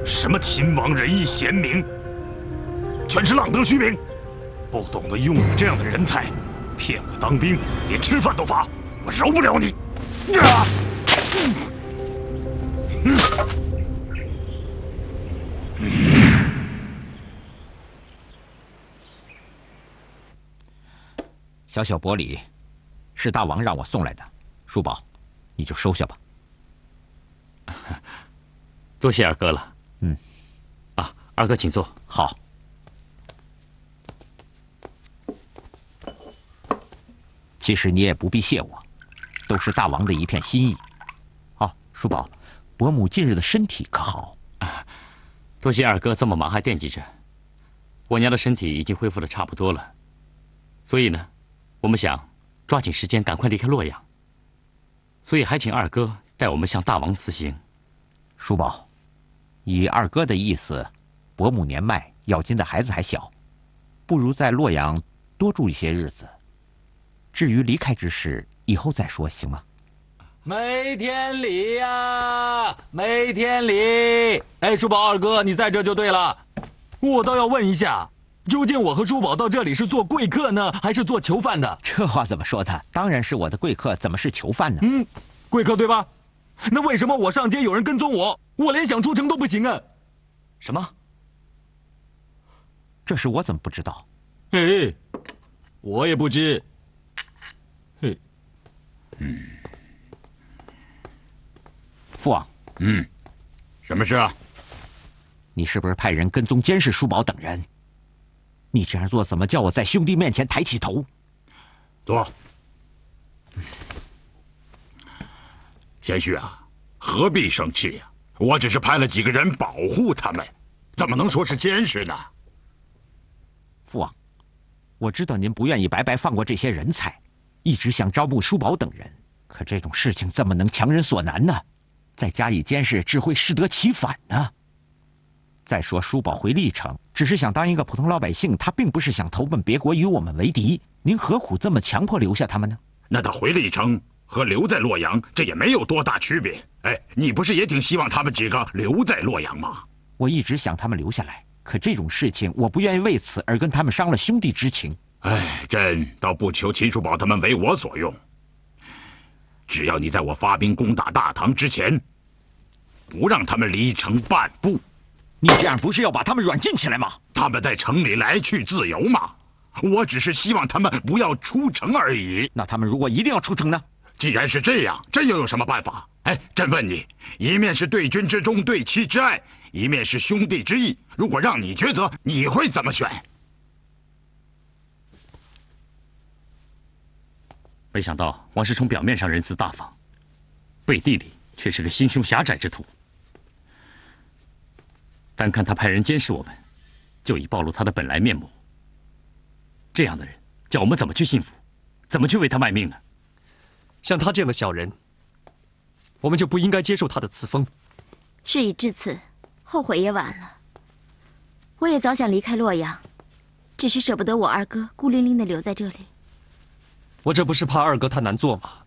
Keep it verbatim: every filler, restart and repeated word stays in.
什么秦王仁义贤明，全是浪得虚名，不懂得用你这样的人才，骗我当兵，连吃饭都罚，我饶不了你！啊！嗯嗯小小薄礼，是大王让我送来的，叔宝，你就收下吧。 多谢二哥了。 嗯， 啊，二哥请坐。 好。其实你也不必谢我，都是大王的一片心意。哦，叔宝，伯母近日的身体可好？ 啊，多谢二哥这么忙还惦记着。我娘的身体已经恢复的差不多了，所以呢。 我们想抓紧时间赶快离开洛阳，所以还请二哥带我们向大王辞行。 叔宝，以二哥的意思，伯母年迈，咬金的孩子还小，不如在洛阳多住一些日子。至于离开之事，以后再说，行吗？ 梅天礼呀，梅天礼！哎，叔宝二哥，你在这就对了。我倒要问一下。 究竟我和叔宝到这里是做贵客呢，还是做囚犯的？ 这话怎么说的？当然是我的贵客，怎么是囚犯呢？ 嗯，贵客对吧？那为什么我上街有人跟踪我，我连想出城都不行啊？ 什么？ 这事我怎么不知道？ 哎，我也不知。嘿， 嗯， 父王， 嗯，什么事啊？ 你是不是派人跟踪监视叔宝等人？ 你这样做，怎么叫我在兄弟面前抬起头？ 坐。贤婿啊，何必生气呀？我只是派了几个人保护他们，怎么能说是监视呢？ 父王，我知道您不愿意白白放过这些人才，一直想招募叔宝等人，可这种事情怎么能强人所难呢？再加以监视，只会适得其反呢。 再说，叔宝回历城，只是想当一个普通老百姓，他并不是想投奔别国与我们为敌。您何苦这么强迫留下他们呢？ 那他回历城和留在洛阳，这也没有多大区别。哎，你不是也挺希望他们几个留在洛阳吗？ 我一直想他们留下来，可这种事情，我不愿意为此而跟他们伤了兄弟之情。 哎，朕倒不求秦叔宝他们为我所用，只要你在我发兵攻打大唐之前，不让他们离城半步。 你这样不是要把他们软禁起来吗？ 他们在城里来去自由嘛，我只是希望他们不要出城而已。 那他们如果一定要出城呢？ 既然是这样，朕又有什么办法？哎，朕问你，一面是对君之忠，对妻之爱，一面是兄弟之义。如果让你抉择，你会怎么选？ 没想到王世充表面上仁慈大方，背地里却是个心胸狭窄之徒。 单看他派人监视我们，就已暴露他的本来面目。这样的人，叫我们怎么去信服，怎么去为他卖命呢？ 像他这样的小人，我们就不应该接受他的赐封。 事已至此，后悔也晚了。我也早想离开洛阳，只是舍不得我二哥孤零零的留在这里。 我这不是怕二哥他难做吗？